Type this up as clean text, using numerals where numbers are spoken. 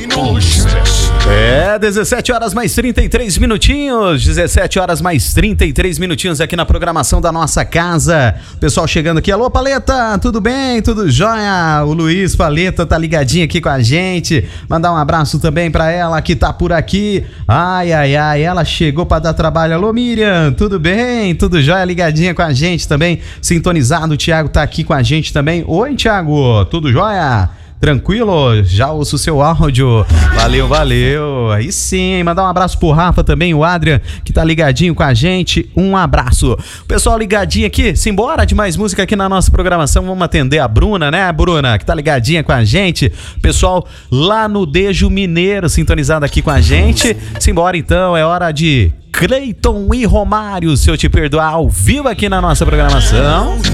17 horas mais 33 minutinhos. 17 horas mais 33 minutinhos aqui na programação da nossa casa. Pessoal chegando aqui. Alô, Paleta, tudo bem? Tudo jóia? O Luiz Paleta tá ligadinho aqui com a gente. Mandar um abraço também pra ela que tá por aqui. Ai, ela chegou pra dar trabalho. Alô, Miriam, tudo bem? Tudo jóia? Ligadinha com a gente também. Sintonizado, o Thiago tá aqui com a gente também. Oi, Thiago, tudo jóia? Tranquilo? Já ouço o seu áudio. Valeu. Aí sim, mandar um abraço pro Rafa também, o Adrian, que tá ligadinho com a gente. Um abraço. Pessoal ligadinho aqui, simbora de mais música aqui na nossa programação. Vamos atender a Bruna, né, Bruna? Que tá ligadinha com a gente. Pessoal lá no Dejo Mineiro, sintonizado aqui com a gente. Simbora então, é hora de Cleiton e Romário, Se Eu Te Perdoar, ao vivo aqui na nossa programação.